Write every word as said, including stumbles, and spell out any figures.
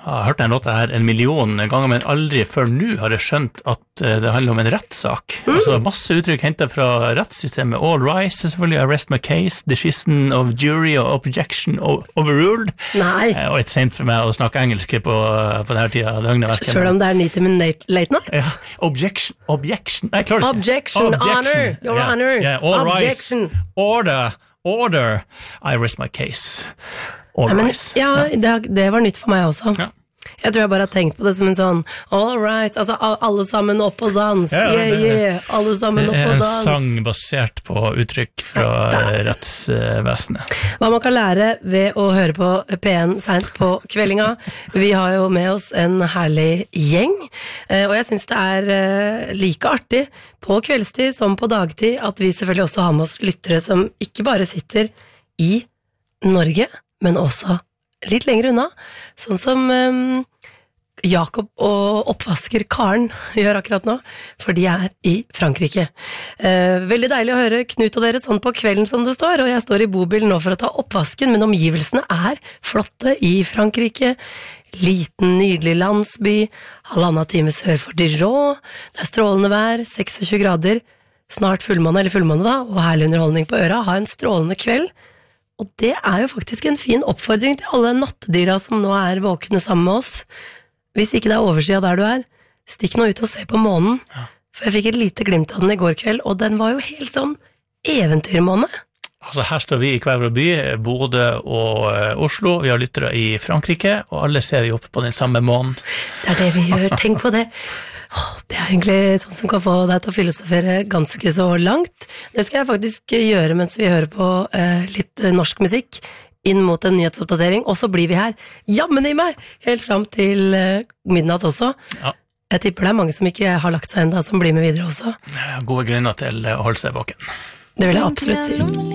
har hørt den låta her en million ganger, men aldri før nå har jeg skjønt at det handler om en rettssak. Mm. Altså masse uttrykk hentet fra rettssystemet. All rise, selvfølgelig, I rest my case, decision of jury og objection overruled. Nei. Og et sent for meg å snakke engelsk på, på denne tiden av døgnet. Selv om det er nitty minute late night? Ja. Objection, objection, nei, jeg klarer ikke. Objection, objection. Honor, your yeah. honor. Yeah. All objection. Rise, order, order, I rest my case. All ja, men, rise. Ja, det, det var nytt for meg også. Ja. Jeg tror jeg bare har tenkt på det som en sånn all right, altså alle sammen opp og dans, ja, yeah, yeah, alle sammen opp og dans. Det er en sang basert på uttrykk fra ja, rettsvesenet. Hva man kan lære ved å høre på P en sent på kveldinga. Vi har jo med oss en herlig gjeng, og jeg synes det er like artig på kveldstid som på dagtid at vi selvfølgelig også har med oss lyttere som ikke bare sitter i Norge, men også litt lenger unna, sånn som um, Jakob og oppvasker Karen gjør akkurat nå, for de er i Frankrike. Uh, veldig deilig å høre Knut og dere sånn på kvelden som det står, og jeg står i bobilen nå for å ta oppvasken, men omgivelsene er flotte i Frankrike. Liten, nydelig landsby, halvannet time sør for Dijon, det er strålende vær, tjueseks grader, snart fullmåne, eller fullmåne da, og herlig underholdning på øra, ha en strålende kveld. Og det er jo faktisk en fin oppfordring til alle nattdyra som nå er våkne sammen med oss. Hvis ikke det er oversida der du er, stikk nå ut og se på månen. Ja. For jeg fikk et lite glimt av den i går kveld, og den var jo helt sånn eventyrmåne. Altså her står vi i hver vår by, Bodø og Oslo, vi har lyttere i Frankrike, og alle ser vi opp på den samme månen. Det er det vi gjør, tenk på det. Det er egentlig sånn som kan få deg til å filosofere ganske så langt. Det skal jeg faktisk gjøre mens vi hører på eh, litt norsk musikk inn mot en nyhetsoppdatering, og så blir vi her, jammen i meg, helt frem til eh, midnatt også. Ja. Jeg tipper det er mange som ikke har lagt seg enda, som blir med videre også. Gode grunner til å holde seg våken. Det vil jeg absolutt si.